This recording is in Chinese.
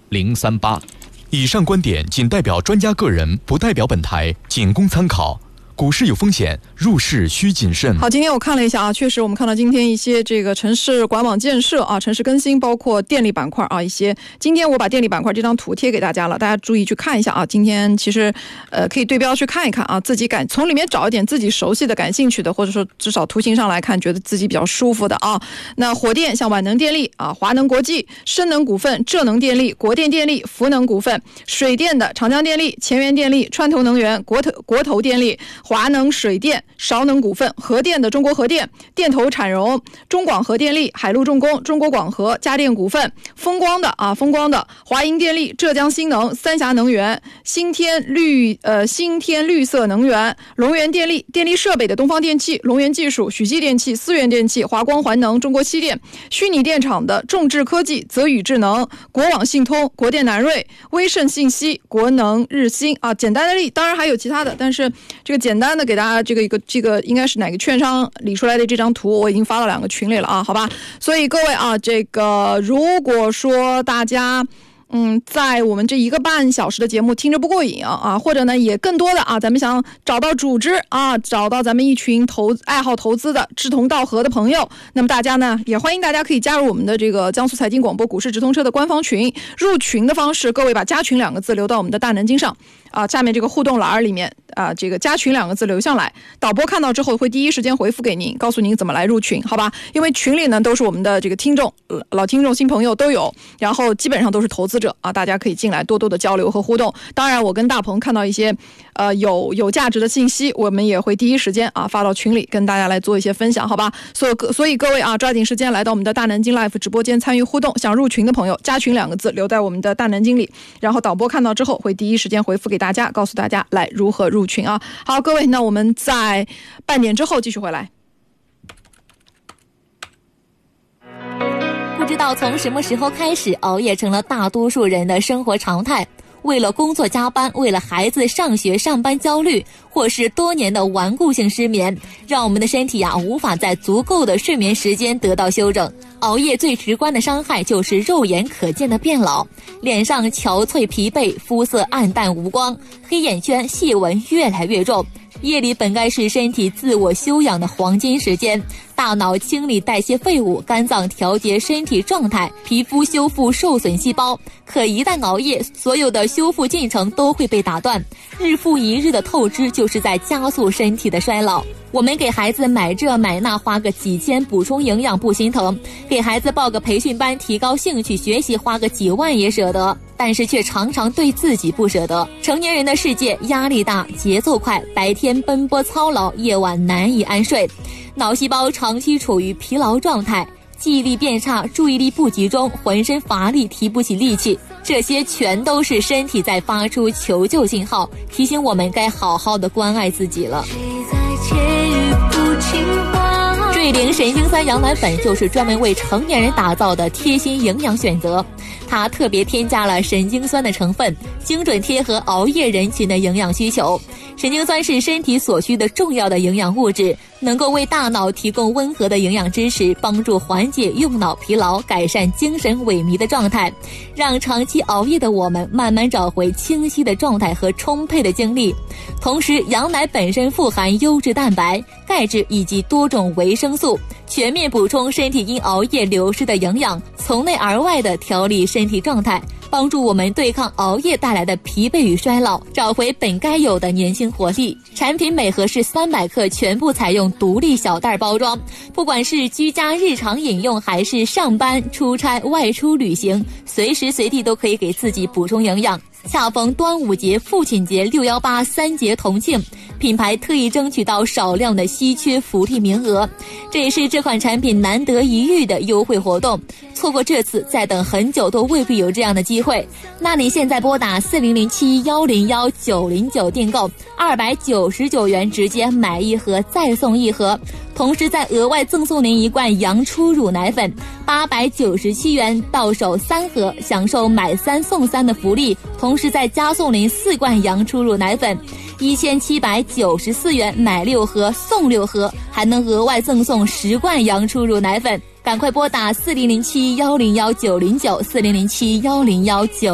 038。以上观点仅代表专家个人，不代表本台，仅供参考。股市有风险，入市需谨慎。 好，今天我看了一下啊，确实我们看到今天一些这个城市管网建设啊、城市更新，包括电力板块啊一些。今天我把电力板块这张图贴给大家了，大家注意去看一下啊。今天其实可以对标去看一看啊，自己从里面找一点自己熟悉的、感兴趣的，或者说至少图形上来看觉得自己比较舒服的啊。那火电像皖能电力啊、华能国际、深能股份、浙能电力、国电电力、孚能股份；水电的长江电力、前沿电力、川投能源、国投电力、华能水电、韶能股份；核电的中国核电、电投产融、中广核电力、海陆重工、中国广核、家电股份；风光的华银电力、浙江新能、三峡能源、新天绿色能源、龙源电力、电力设备的东方电气、龙源技术、许继电气、思源电气、华光环能、中国西电；虚拟电厂的众智科技、泽宇智能、国网信通、国电南瑞、威盛信息、国能日新啊。简单的例，当然还有其他的，但是这个简单的给大家这个应该是哪个券商理出来的这张图，我已经发到2个群里了啊，好吧。所以各位啊，这个如果说大家在我们这1个半小时的节目听着不过瘾啊，或者呢也更多的啊，咱们想找到组织啊，找到咱们一群爱好投资的志同道合的朋友，那么大家呢也欢迎大家可以加入我们的这个江苏财经广播股市直通车的官方群。入群的方式，各位把加群2个字留到我们的大南京上啊，下面这个互动栏里面啊，这个加群2个字留下来，导播看到之后会第一时间回复给您，告诉您怎么来入群，好吧？因为群里呢都是我们的这个听众，老听众、新朋友都有，然后基本上都是投资者啊，大家可以进来多多的交流和互动。当然，我跟大鹏看到一些有价值的信息，我们也会第一时间啊发到群里跟大家来做一些分享，好吧？所以各位啊，抓紧时间来到我们的大南京 Live 直播间参与互动。想入群的朋友，加群2个字留在我们的大南京里，然后导播看到之后会第一时间回复给大家，告诉大家来如何入群啊。好，各位，那我们在半点之后继续回来。 不知道从什么时候开始，熬夜成了大多数人的生活常态。为了工作加班，为了孩子上学上班焦虑，或是多年的顽固性失眠，让我们的身体无法在足够的睡眠时间得到休整。熬夜最直观的伤害就是肉眼可见的变老，脸上憔悴疲惫，肤色暗淡无光，黑眼圈细纹越来越重。夜里本该是身体自我休养的黄金时间，大脑清理代谢废物，肝脏调节身体状态，皮肤修复受损细胞。可一旦熬夜，所有的修复进程都会被打断，日复一日的透支就是在加速身体的衰老。我们给孩子买这买那，花个几千补充营养不心疼，给孩子报个培训班提高兴趣学习，花个几万也舍得，但是却常常对自己不舍得。成年人的世界压力大，节奏快，白天奔波操劳，夜晚难以安睡，脑细胞长期处于疲劳状态，记忆力变差，注意力不集中，浑身乏力，提不起力气，这些全都是身体在发出求救信号，提醒我们该好好的关爱自己了。瑞灵神经酸羊奶粉就是专门为成年人打造的贴心营养选择，它特别添加了神经酸的成分，精准贴合熬夜人群的营养需求。神经酸是身体所需的重要的营养物质，能够为大脑提供温和的营养支持，帮助缓解用脑疲劳，改善精神萎靡的状态，让长期熬夜的我们慢慢找回清晰的状态和充沛的精力。同时，羊奶本身富含优质蛋白、钙质以及多种维生素，全面补充身体因熬夜流失的营养，从内而外的调理身体状态，帮助我们对抗熬夜带来的疲惫与衰老，找回本该有的年轻活力。产品每盒是300克，全部采用独立小袋包装，不管是居家日常饮用，还是上班、出差、外出旅行，随时随地都可以给自己补充营养。恰逢端午节、父亲节、618三节同庆，品牌特意争取到少量的稀缺福利名额，这也是这款产品难得一遇的优惠活动，错过这次再等很久都未必有这样的机会。那你现在拨打4007-101-909订购，299元直接买1盒再送1盒，同时再额外赠送您1罐羊初乳奶粉，897元到手3盒，享受买3送3的福利，同时再加送您4罐羊初乳奶粉，1794元买6盒送6盒，还能额外赠送10罐羊初乳奶粉。赶快拨打4007-101-909 4007-101-9